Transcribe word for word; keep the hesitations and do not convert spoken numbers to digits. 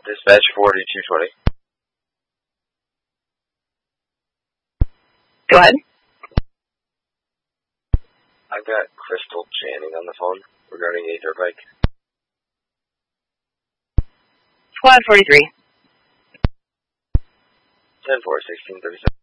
Dispatch forty-two twenty. Go ahead. I've got Crystal Channing on the phone regarding a dirt bike. Squad forty-three. ten four, sixteen thirty-seven.